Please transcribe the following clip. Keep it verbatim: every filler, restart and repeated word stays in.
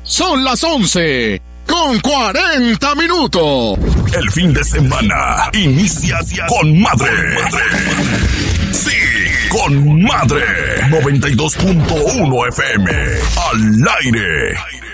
Son las once con cuarenta minutos. El fin de semana inicia con madre. Sí, con madre. noventa y dos punto uno F M. Al aire.